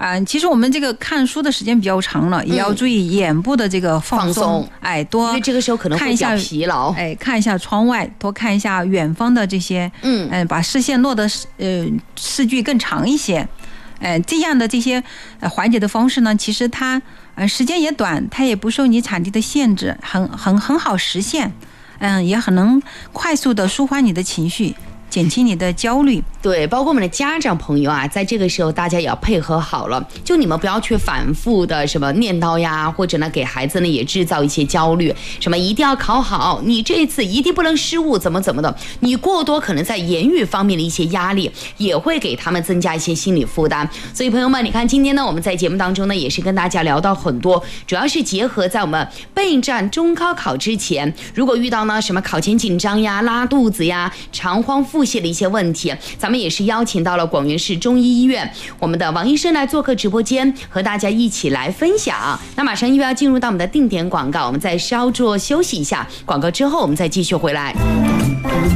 其实我们这个看书的时间比较长了，也要注意眼部的这个放松，多因为这个时候可能会比较疲劳， 看一下窗外，多看一下远方的这些，把视线落得视距更长一些，这样的这些缓解的方式呢，其实它时间也短，它也不受你场地的限制，很好实现，也很能快速的舒缓你的情绪，减轻你的焦虑。 对，包括我们的家长朋友啊，在这个时候大家也要配合好了，就你们不要去反复的什么念叨呀，或者呢给孩子呢也制造一些焦虑，什么一定要考好，你这一次一定不能失误，怎么的，你过多可能在言语方面的一些压力，也会给他们增加一些心理负担。所以朋友们，你看今天呢，我们在节目当中呢，也是跟大家聊到很多，主要是结合在我们备战中高考之前，如果遇到呢什么考前紧张呀、拉肚子呀、肠荒腹泻的一些问题，咱们也是邀请到了广元市中医医院我们的王医生来做客直播间，和大家一起来分享。那马上又要进入到我们的定点广告，我们再稍作休息一下，广告之后我们再继续回来。